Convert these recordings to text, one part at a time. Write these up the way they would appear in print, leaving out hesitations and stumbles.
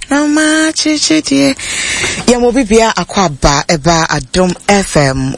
na ma chichidie ya mobibia akwaba eba Adom FM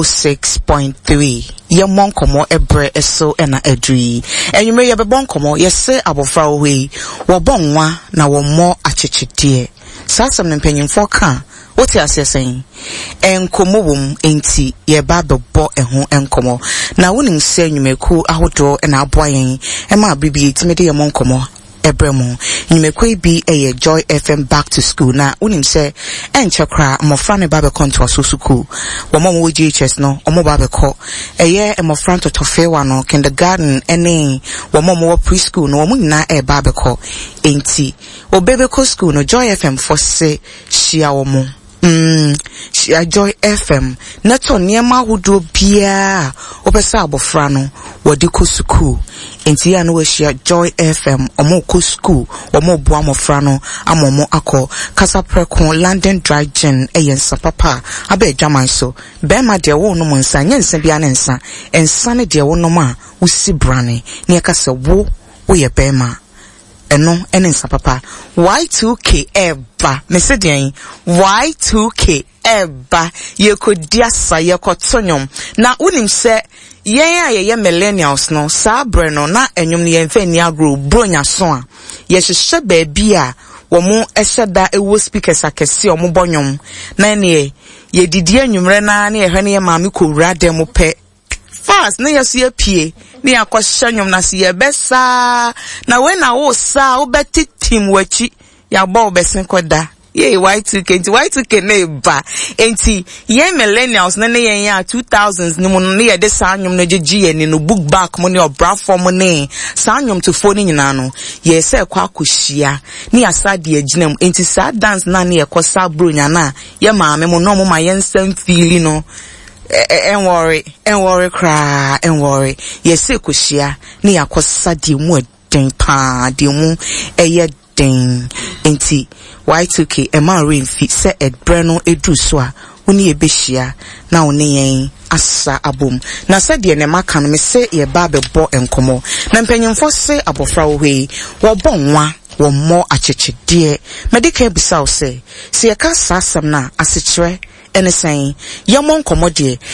106.3 ya monkomo ebre eso ena edri enyume ya bebonkomo yese abofra owe wobonwa na womo achichidie sasam nempanyimfo ka wote asesen enkomobum enti ye ba bebo eho enkomo na wonim se enyumeku ahodo na aboyen ema bibi timede ye monkomo ebremo nyumekwe bi eye Joy FM back to school na unim se enchekra mofra ne babe konto asusuku womo wo GHS no omo babe ko eye mofra to tofewa no kindergarten ene womo wo preschool no womo nyina e babe ko enti obebe ko school no Joy FM for se shia womo shia Joy FM neto niema hudo bia opesa abofra no wodi ko school enti ya no we shia Joy FM omo ko school omo bo amofra no amomo akọ kasaprekon London Dry Gin eyensa papa abe dwaman so be ma de wo no monsa nyensa bia ne nsa ensa ne de wo no ma usi brane ne akasa wo ye be ma eno enensa papa Y2K eba mesedian Y2K eba yekodiasa yekotonyom na unim se ye millennials no sa bre no na enyum ne yemfa ni agro bronya so a ye hwehwe ba bia wo mo eheda ewo speakers akese o mo bonyom na ne ye didi anwumre na ye hwe ne ye maame kowura dem pe fast na yeso ye pie ni akwahye nyom na se ye besa na we na wo sa wo betitim wachi ya ba obesen koda ye Y2K na ba enti ye millennials na ye ya 2000s ni mo na ye de sa anyom na gigi ni no book back mo ne obra form ne sa anyom to phone nyina no ye se kwa akohia ni asade aginam enti sa dance na ne ye kosa bronya na ye maame mo no mo ma ye nsam feeling no en worry cry en worry ye se kohia ni yakosa de mu den pa de mu eye den enti Y2K ema renfi se edbre no edu so a woni ebehia na woni yen asa abom na se de ne maka no me se ye ba bebo enkomo na mpanyimfo se abofra wo hwe wo bonwa wo mo achechede medical bisau se ye ka sasam na asechre ene sen ye mo nkomo de